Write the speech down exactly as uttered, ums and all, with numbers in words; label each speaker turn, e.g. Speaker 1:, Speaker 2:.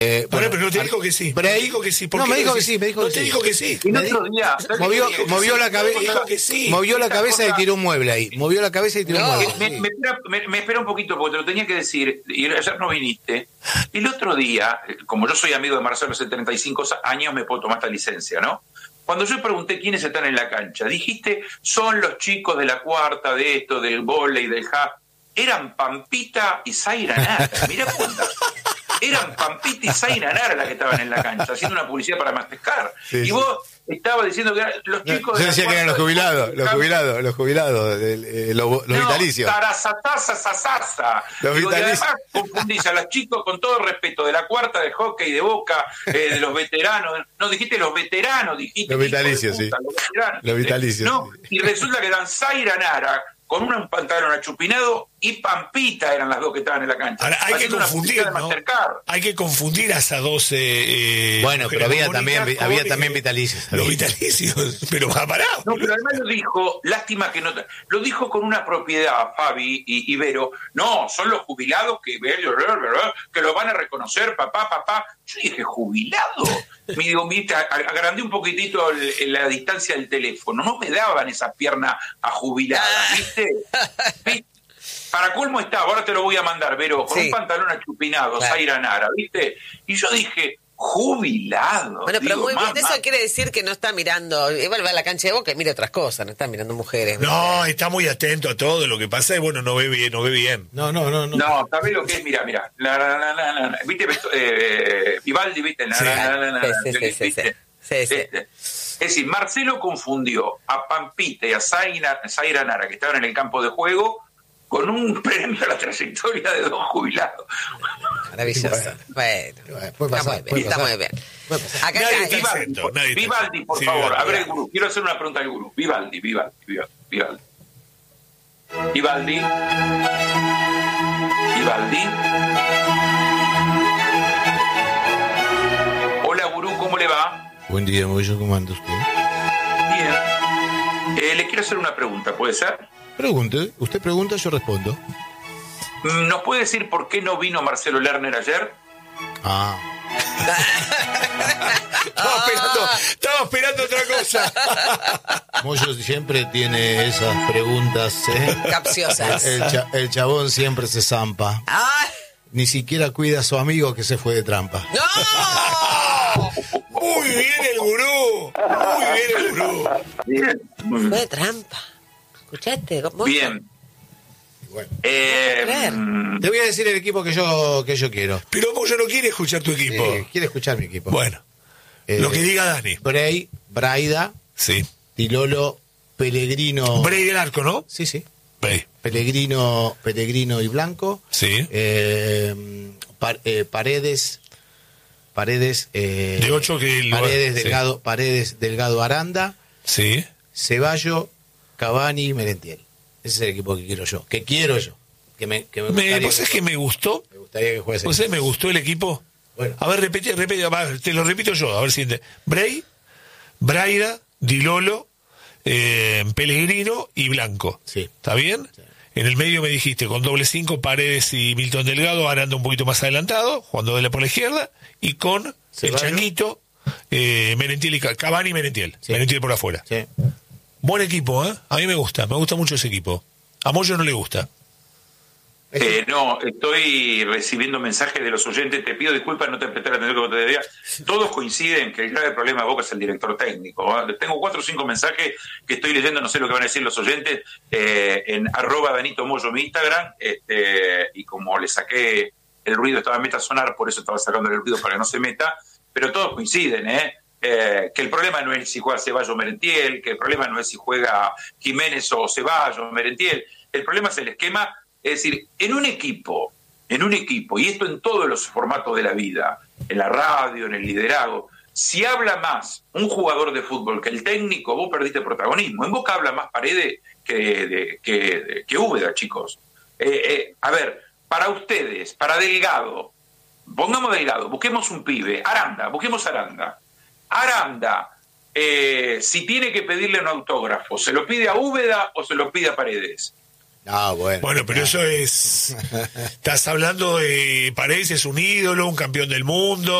Speaker 1: Eh,
Speaker 2: bueno,
Speaker 1: bueno,
Speaker 2: pero no te dijo que sí.
Speaker 1: Bray,
Speaker 2: me dijo que sí.
Speaker 1: no, me dijo que
Speaker 2: decís?
Speaker 1: sí, me dijo
Speaker 2: no
Speaker 1: que
Speaker 2: te
Speaker 1: sí.
Speaker 2: dijo que sí.
Speaker 3: Y el
Speaker 1: Me
Speaker 3: otro día,
Speaker 1: movió,
Speaker 3: ¿sabes qué?
Speaker 1: movió la cabeza,
Speaker 2: dijo que sí.
Speaker 1: movió la
Speaker 3: Esta
Speaker 1: cabeza y
Speaker 3: cosa-
Speaker 1: tiró un mueble ahí. Movió la cabeza y tiró
Speaker 4: No.
Speaker 1: un mueble.
Speaker 3: Me,
Speaker 1: sí.
Speaker 3: me espera, me, me espera un poquito porque te lo tenía que decir y ayer no viniste. El otro día, como yo soy amigo de Marcelo hace treinta y cinco años, me puedo tomar esta licencia, ¿no? Cuando yo pregunté quiénes están en la cancha, dijiste, son los chicos de la cuarta, de esto, del vóley, del ja. Eran Pampita y Zaira Nara. Mirá cuántas. Eran Pampita y Zaira Nara las que estaban en la cancha, haciendo una publicidad para Mastercard.
Speaker 1: Sí,
Speaker 3: y
Speaker 1: sí.
Speaker 3: vos estabas diciendo que eran los
Speaker 1: No,
Speaker 3: chicos
Speaker 1: yo
Speaker 3: de la
Speaker 1: decía que eran los
Speaker 3: cuarta,
Speaker 1: jubilados,
Speaker 3: del-
Speaker 1: los jubilados, los jubilados, del- eh, los, los
Speaker 3: no,
Speaker 1: vitalicios.
Speaker 3: tarazataza, sasasa.
Speaker 1: Los
Speaker 3: Digo, y
Speaker 1: vitalicios.
Speaker 3: además confundís a los chicos, con todo respeto, de la cuarta de hockey, de Boca, eh, de los veteranos. No, dijiste los veteranos, dijiste.
Speaker 1: Los
Speaker 3: hijo de
Speaker 1: vitalicios,
Speaker 3: puta,
Speaker 1: sí.
Speaker 3: Los, veteranos.
Speaker 1: Los vitalicios,
Speaker 3: No,
Speaker 1: sí.
Speaker 3: y resulta que eran Zaira Nara, con un pantalón achupinado, y Pampita eran las dos que estaban en la cancha.
Speaker 2: Ahora, hay que
Speaker 3: haciendo una
Speaker 2: confundir,
Speaker 3: publicidad de
Speaker 2: ¿no?
Speaker 3: Mastercard.
Speaker 2: Hay que confundir a esas doce. Eh,
Speaker 1: Bueno, pero había
Speaker 2: mujeres
Speaker 1: también,
Speaker 2: bonitas
Speaker 1: había
Speaker 2: con,
Speaker 1: también
Speaker 2: eh,
Speaker 1: vitalicios.
Speaker 2: Los vitalicios, pero va parado.
Speaker 3: No, pero además lo dijo, lástima que no. Lo dijo con una propiedad, Fabi y Ibero. No, son los jubilados que, que lo van a reconocer, papá, papá. Yo dije, ¿jubilado? Me digo, mira, agrandé un poquitito el, la distancia del teléfono. No me daban esas piernas a jubiladas, ¿viste? ¿Viste? Para colmo estaba, ahora te lo voy a mandar, Vero, con
Speaker 4: Sí.
Speaker 3: un pantalón achupinado,
Speaker 4: Claro.
Speaker 3: Zaira Nara, ¿viste? Y yo dije, jubilado.
Speaker 4: Bueno, pero
Speaker 3: Digo,
Speaker 4: muy bien,
Speaker 3: mamá.
Speaker 4: eso quiere decir que no está mirando, igual va a la cancha de Boca y mira otras cosas, no está mirando mujeres.
Speaker 2: No, está muy atento a todo. Lo que pasa es, bueno, no ve bien, no ve bien.
Speaker 1: No, no, no, no.
Speaker 3: No, ¿sabés lo que es? Mira, mira. La, la, la, la, la, la. ¿Viste? Eh, Vivaldi, ¿viste? La,
Speaker 2: Sí.
Speaker 3: la, la, la, la,
Speaker 4: Sí, sí,
Speaker 3: la,
Speaker 4: sí, sí,
Speaker 3: ¿viste?
Speaker 4: sí, sí.
Speaker 3: Este. Es decir, Marcelo confundió a Pampita y a Zaira, Zaira Nara, que estaban en el campo de juego, con un premio a la trayectoria de dos jubilados.
Speaker 4: Maravilloso.
Speaker 1: Bueno.
Speaker 4: Bueno,
Speaker 1: Puede
Speaker 4: está
Speaker 1: pasar,
Speaker 4: muy bien,
Speaker 1: puede
Speaker 4: está
Speaker 1: pasar.
Speaker 4: muy bien.
Speaker 1: Puede pasar.
Speaker 4: Acá
Speaker 2: Nadie
Speaker 4: hay-
Speaker 2: está
Speaker 3: Vivaldi,
Speaker 2: exento,
Speaker 3: por,
Speaker 2: nadie está
Speaker 3: Vivaldi,
Speaker 2: exento.
Speaker 3: por
Speaker 2: Sí,
Speaker 3: favor.
Speaker 2: Vivaldi.
Speaker 3: A ver, el gurú. Quiero hacer una pregunta al gurú. Vivaldi, Vivaldi, Vivaldi, Vivaldi. Vivaldi. Vivaldi. Hola, gurú, ¿cómo le va?
Speaker 1: Buen día, Moyo, ¿cómo anda usted?
Speaker 3: Bien. Eh, le quiero hacer una pregunta, ¿puede ser?
Speaker 1: Pregunte, usted pregunta, yo respondo.
Speaker 3: ¿Nos puede decir por qué no vino Marcelo Lerner ayer?
Speaker 1: Ah.
Speaker 2: Estaba esperando, estaba esperando otra cosa.
Speaker 1: Moyo siempre tiene esas preguntas, ¿eh?
Speaker 4: capciosas.
Speaker 1: El, cha- el chabón siempre se zampa.
Speaker 4: ¡Ay!
Speaker 1: Ni siquiera cuida a su amigo que se fue de trampa.
Speaker 4: ¡No!
Speaker 2: Muy bien el gurú. Muy bien el gurú.
Speaker 3: Bien.
Speaker 4: Fue de trampa. ¿Escuchaste? ¿Cómo?
Speaker 3: Bien.
Speaker 1: Bueno,
Speaker 3: Eh,
Speaker 4: creer.
Speaker 3: mm,
Speaker 1: te voy a decir el equipo que yo que yo quiero.
Speaker 2: Pero yo no quiere escuchar tu equipo.
Speaker 1: Eh, quiere escuchar mi equipo.
Speaker 2: Bueno,
Speaker 1: Eh,
Speaker 2: lo que diga Dani.
Speaker 1: Bray, Braida,
Speaker 2: Sí.
Speaker 1: Tilolo, Pellegrino.
Speaker 2: Bray del arco, ¿no?
Speaker 1: Sí, sí.
Speaker 2: Bray.
Speaker 1: Pellegrino, Pellegrino y Blanco.
Speaker 2: Sí.
Speaker 1: Eh, Par- eh, Paredes. Paredes. eh,
Speaker 2: De ocho que el-
Speaker 1: Paredes,
Speaker 2: sí.
Speaker 1: Delgado, Paredes, Delgado Aranda.
Speaker 2: Sí.
Speaker 1: Ceballo, Cavani y Merentiel. Ese es el equipo que quiero yo. Que quiero yo. Que me, que me
Speaker 2: Me,
Speaker 1: gustaría
Speaker 2: ¿Vos sabés que me gustó?
Speaker 1: me gustaría que juegue.
Speaker 2: ¿Vos sabés me gustó el equipo?
Speaker 1: Bueno.
Speaker 2: A ver, repite, repite, a ver, te lo repito yo, a ver si ente- Bray, Braida, Dilolo, eh, Pellegrino y Blanco.
Speaker 1: Sí.
Speaker 2: ¿Está bien?
Speaker 1: Sí.
Speaker 2: En el medio me dijiste con doble cinco, Paredes y Milton Delgado, Aranda un poquito más adelantado, jugando de la por la izquierda, y con el
Speaker 1: Ceballos.
Speaker 2: Changuito, eh, Merentiel y Ca- Cavani y Merentiel.
Speaker 1: Sí.
Speaker 2: Merentiel por afuera.
Speaker 1: Sí.
Speaker 2: Buen equipo, ¿eh? A mí me gusta, me gusta mucho ese equipo. A Moyo no le gusta.
Speaker 3: eh, no, estoy recibiendo mensajes de los oyentes. Te pido disculpas, no te presté la atención que te debía. Todos coinciden que el grave problema de Boca es el director técnico. ¿eh? Tengo cuatro o cinco mensajes que estoy leyendo, no sé lo que van a decir los oyentes, eh, en arroba Benito Moyo mi Instagram, este, y como le saqué el ruido, estaba meta a sonar, por eso estaba sacando el ruido para que no se meta, pero todos coinciden, ¿eh? Eh, que el problema no es si juega Ceballos o Merentiel, que el problema no es si juega Jiménez o Ceballos o Merentiel, el problema es el esquema, es decir, en un equipo, en un equipo, y esto en todos los formatos de la vida, en la radio, en el liderazgo, si habla más un jugador de fútbol que el técnico, vos perdiste protagonismo. En Boca habla más Paredes que, de, que, de, que Úbeda, chicos. Eh, eh, a ver, para ustedes, para Delgado, pongamos Delgado, busquemos un pibe, Aranda, busquemos Aranda. Aranda, eh, si tiene que pedirle un autógrafo, ¿se lo pide a Úbeda o se lo pide a Paredes?
Speaker 1: No, bueno.
Speaker 2: Bueno, pero eso es... Estás hablando de Paredes, es un ídolo, un campeón del mundo.